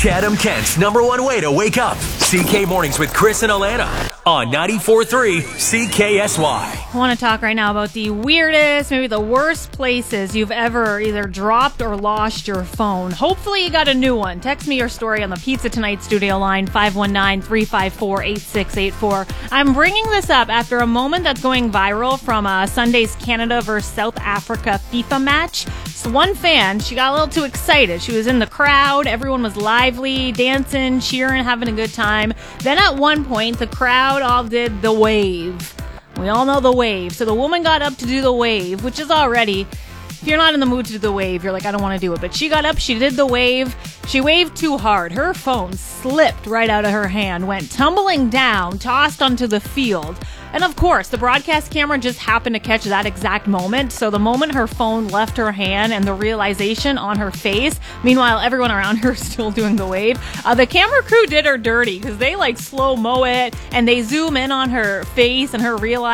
Chatham, Kent's #1 way to wake up. CK Mornings with Chris and Alana on 94.3 CKSY. I want to talk right now about the weirdest, maybe the worst places you've ever either dropped or lost your phone. Hopefully you got a new one. Text me your story on the Pizza Tonight studio line, 519-354-8684. I'm bringing this up after a moment that's going viral from Sunday's Canada versus South Africa FIFA match. So one fan, she got a little too excited. She was in the crowd. Everyone was lively, dancing, cheering, having a good time. Then at one point, the crowd all did the wave. We all know the wave. So the woman got up to do the wave, which is already, if you're not in the mood to do the wave, you're like, I don't want to do it. But she got up, she did the wave. She waved too hard. Her phone slipped right out of her hand, went tumbling down, tossed onto the field. And of course, the broadcast camera just happened to catch that exact moment. So the moment her phone left her hand and the realization on her face, meanwhile, everyone around her is still doing the wave, the camera crew did her dirty because they like slow-mo it and they zoom in on her face and her realization